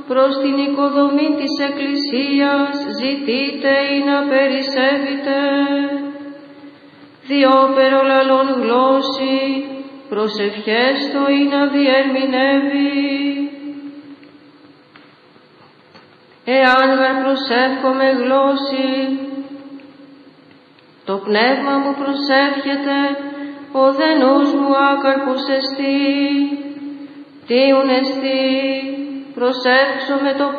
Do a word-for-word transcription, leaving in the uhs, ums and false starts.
προς την οικοδομή της Εκκλησίας ζητείτε ή να περισσεύετε. Διό περολαλών γλώσσι, προσευχέστο ή να διερμηνεύει. Εάν γαρ προσεύχομαι γλώσσι, το πνεύμα μου προσεύχεται, ο δενός μου άκαρπος εστί. Τίουν εστί, προσεύξω με το